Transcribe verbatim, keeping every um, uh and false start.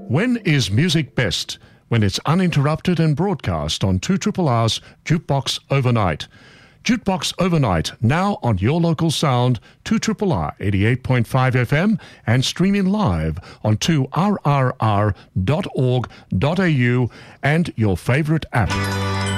When is music best? When it's uninterrupted and broadcast on two R R's Jukebox Overnight. Jukebox Overnight, now on your local sound, two R R eighty-eight point five F M and streaming live on two R R R dot org dot A U and your favourite app.